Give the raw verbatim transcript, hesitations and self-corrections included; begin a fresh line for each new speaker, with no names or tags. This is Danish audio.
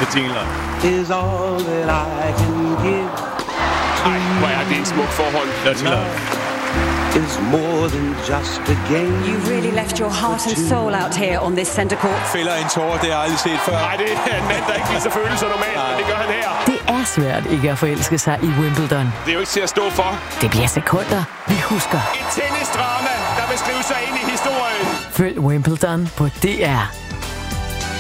Betingelser.
Is all that I can give.
Ej, hvor er det en smuk forhold.
Is more than just a game.
You really left your heart and soul out here on this center court.
Fælder en tårer, det har jeg aldrig set før.
Nej, det er en mand, der ikke viser følelser normalt, men det gør han her.
Det er svært ikke at forelske sig i Wimbledon.
Det er jo ikke til at stå for.
Det bliver sekunder, vi husker.
Et tennisdrama, der vil skrive sig ind i historien.
Følg Wimbledon på D R.